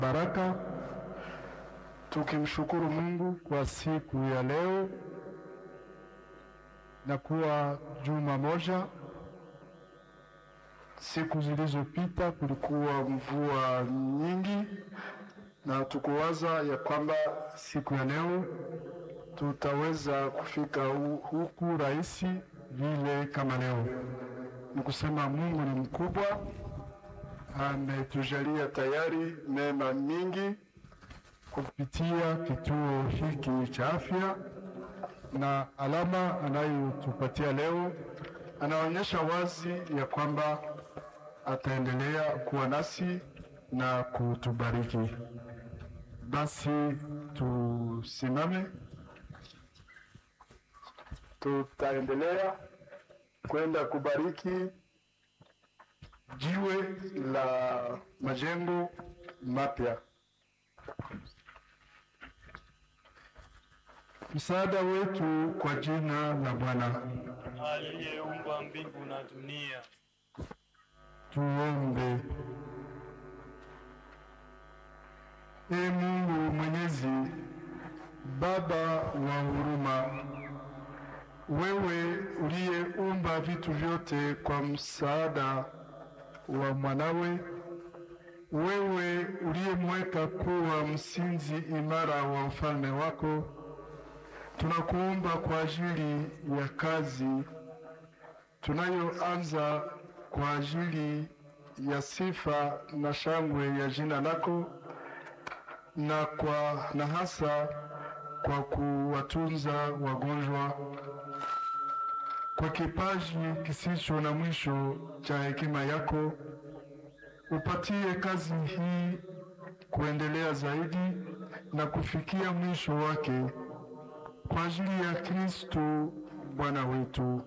baraka, tukimshukuru Mungu kwa siku ya leo na kuwa juma moja. Siku zilizopita kulikuwa mvua nyingi, na tukuwaza ya kwamba siku ya leo tutaweza kufika huku rahisi vile kama leo. Ni kusema Mungu ni mkubwa, ametujalia tayari mema mingi kupitia kituo hiki cha afya, na alama anayotupatia leo anaonyesha wazi ya kwamba ataendelea kuwa nasi na kutubariki. Basi tusimame, tutaendelea kwenda kubariki jiwe la majengo mapya. Msaada wetu kwa jina la Bwana aliyeumba mbingu na dunia. Tuombe. Ee Mungu Mwenyezi, Baba wa huruma, wewe uliyeumba vitu vyote kwa msaada wa mwanawe, wewe uliyemweka kuwa msingi imara wa ufalme wako, tunakuomba kwa ajili ya kazi tunayoanza kwa ajili ya sifa na shangwe ya jina lako, na hasa kwa kuwatunza wagonjwa, kwa kipaji kisicho na mwisho cha hekima yako. Upatie kazi hii kuendelea zaidi na kufikia mwisho wake kwa ajili ya Kristo Bwana wetu.